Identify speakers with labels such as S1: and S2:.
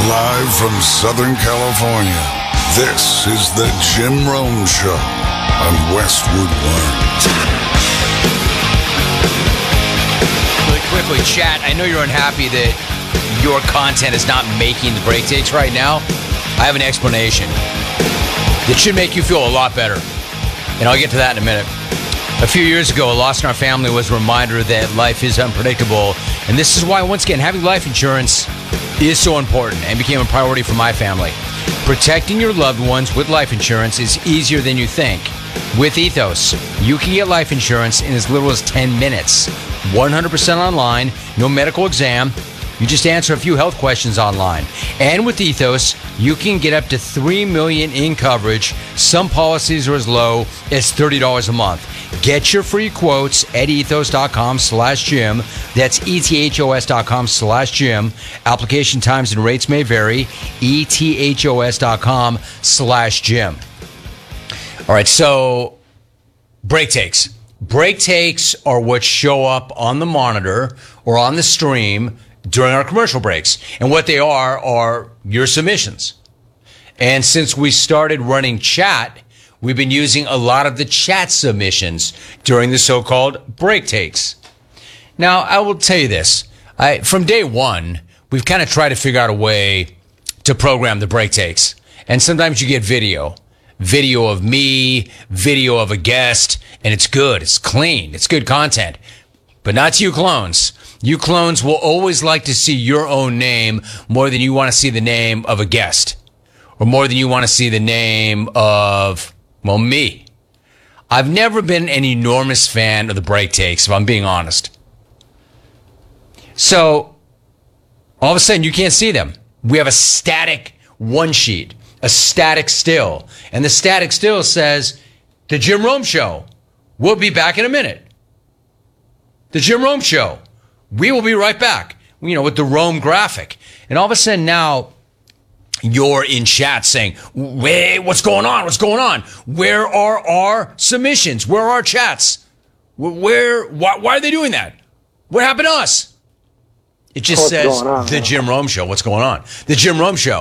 S1: Live from Southern California, this is the Jim Rome Show on Westwood One.
S2: Really quickly, chat, I know you're unhappy that your content is not making the break takes right now. I have an explanation that should make you feel a lot better, and I'll get to that in a minute. A few years ago, a loss in our family was a reminder that life is unpredictable, and this is why, once again, having life insurance is so important and became a priority for my family. Protecting your loved ones with life insurance is easier than you think. With Ethos, you can get life insurance in as little as 10 minutes. 100% online, no medical exam. You just answer a few health questions online. And with Ethos, you can get up to $3 million in coverage. Some policies are as low as $30 a month. Get your free quotes at ethos.com/Jim. That's ethos.com/Jim. Application times and rates may vary. ethos.com/Jim. All right, so break takes. Break takes are what show up on the monitor or on the stream during our commercial breaks. And what they are your submissions. And since we started running chat, we've been using a lot of the chat submissions during the so-called break takes. Now, I will tell you this. From day one, we've kind of tried to figure out a way to program the break takes. And sometimes you get video of me, video of a guest, and it's good. It's clean. It's good content. But not to you clones. You clones will always like to see your own name more than you want to see the name of a guest. Or more than you want to see the name of, well, me. I've never been an enormous fan of the break takes, if I'm being honest. So, all of a sudden, you can't see them. We have a static one sheet, a static still. And the static still says, The Jim Rome Show. We'll be back in a minute. The Jim Rome Show. We will be right back, with the Rome graphic. And all of a sudden now, you're in chat saying, wait, what's going on? What's going on? Where are our submissions? Where are our chats? Why are they doing that? What happened to us? It just says, The Jim Rome Show. What's going on? The Jim Rome Show.